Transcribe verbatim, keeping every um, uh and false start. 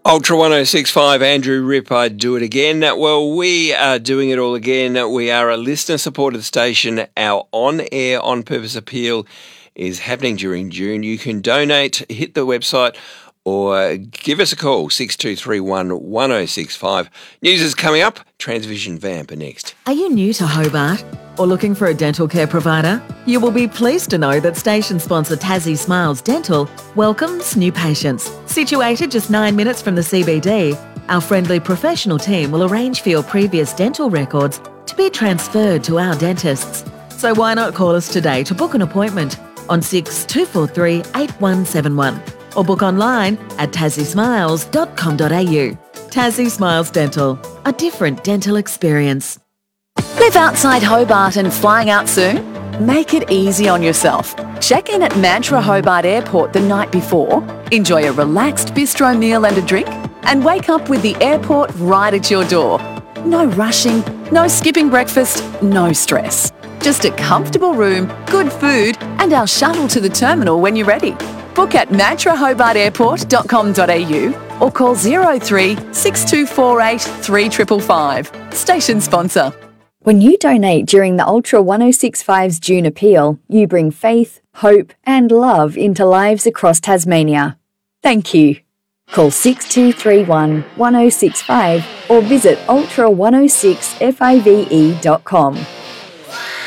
Ultra ten sixty-five, Andrew Rip, I'd do it again. Well, we are doing it all again. We are a listener-supported station. Our on-air, on-purpose appeal is happening during June. You can donate, hit the website, or give us a call, six two three one, one oh six five. News is coming up. Transvision Vamp are next. Are you new to Hobart or looking for a dental care provider? You will be pleased to know that station sponsor Tassie Smiles Dental welcomes new patients. Situated just nine minutes from the C B D, our friendly professional team will arrange for your previous dental records to be transferred to our dentists. So why not call us today to book an appointment on six two four three, eight one seven one or book online at tassie smiles dot com dot a u. Tassie Smiles Dental, a different dental experience. Live outside Hobart and flying out soon? Make it easy on yourself. Check in at Mantra Hobart Airport the night before, enjoy a relaxed bistro meal and a drink, and wake up with the airport right at your door. No rushing, no skipping breakfast, no stress. Just a comfortable room, good food, and our shuttle to the terminal when you're ready. Book at mantra hobart airport dot com dot a u or call zero three six two four eight three five five five. Station sponsor. When you donate during the Ultra ten sixty-five's June appeal, you bring faith, hope and love into lives across Tasmania. Thank you. Call six two three one, one oh six five or visit ultra ten six five dot com.